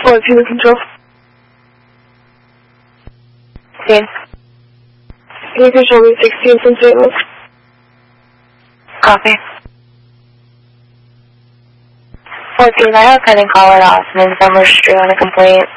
quality the control. Sí. You can show me 16 from St. Louis. Copy. 14, I have pending caller Osmond. I'm registering on a complaint.